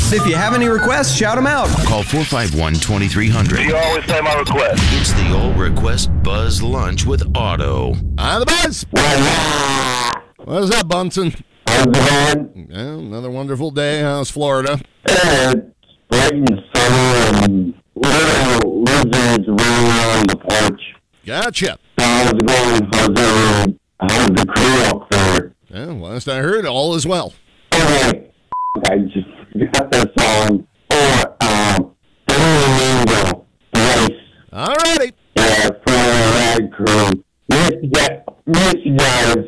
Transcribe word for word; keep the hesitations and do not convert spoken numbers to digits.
If you have any requests, shout them out. Call four five one, two three zero zero. You always play my request. It's the All Request Buzz Lunch with Otto. On the buzz. What is up, Bunsen? How's it going? Yeah, another wonderful day. How's Florida? Uh, it's bright and sunny and little lizards running around the porch. Gotcha. How's it going? How's the, how's the crew up there? Yeah, last I heard, all is well. Okay. I just got that song. Or, um, Mango. Nice. All righty. Yeah, for the ride crew. Miss you guys. Miss you guys.